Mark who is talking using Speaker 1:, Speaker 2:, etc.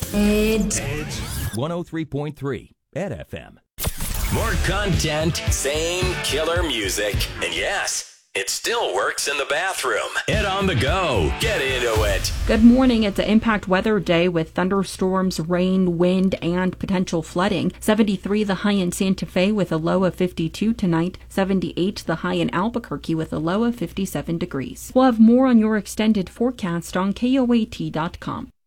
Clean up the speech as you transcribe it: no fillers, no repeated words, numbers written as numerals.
Speaker 1: Edge
Speaker 2: 103.3 at FM.
Speaker 3: More content, same killer music. And yes, it still works in the bathroom. Ed on the go. Get into it.
Speaker 4: Good morning. It's an impact weather day with thunderstorms, rain, wind, and potential flooding. 73 the high in Santa Fe with a low of 52 tonight. 78 the high in Albuquerque with a low of 57 degrees. We'll have more on your extended forecast on KOAT.com.